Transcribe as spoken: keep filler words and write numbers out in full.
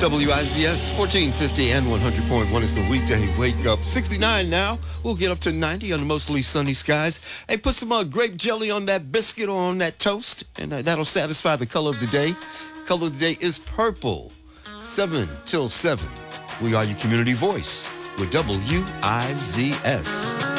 W I Z S fourteen fifty and one hundred point one is the weekday wake up. sixty-nine now. We'll get up to ninety under mostly sunny skies. Hey, put some uh, grape jelly on that biscuit or on that toast, and uh, that'll satisfy the color of the day. Color of the day is purple. seven till seven. We are your community voice with W I Z S.